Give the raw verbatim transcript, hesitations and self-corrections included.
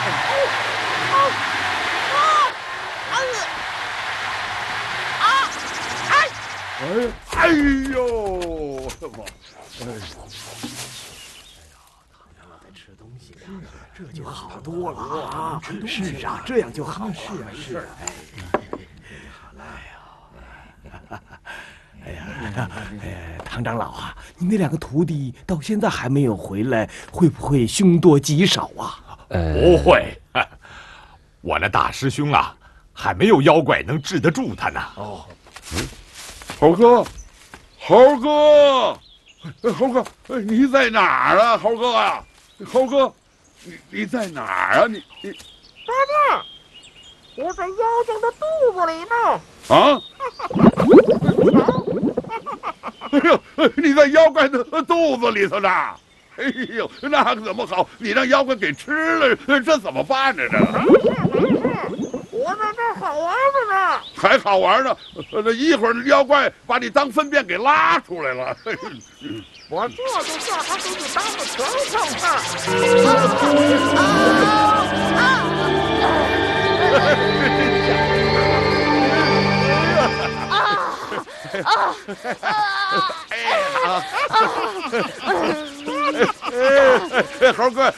哎哎呦！我哎。 这就好多了啊！是啊，这样就好了。是啊，是啊。哎呀，哎呀，哎，唐长老啊，你那两个徒弟到现在还没有回来，会不会凶多吉少啊？ 不会，我那大师兄啊，还没有妖怪能治得住他呢。 哦，嗯，猴哥，猴哥，猴哥，你在哪儿啊？猴哥啊，猴哥。 你你在哪儿啊？你你， 大弟，我在妖精的肚子里呢。 啊！哎呦，你在妖怪的肚子里头呢！哎呦，那可怎么好？你让妖怪给吃了，这怎么办呢？这没事没事，我在这好玩着呢。 还好玩呢？这一会儿妖怪把你当粪便给拉出来了。 我这就叫他给你当个全上饭。 啊啊啊！哎呀！哎，猴哥，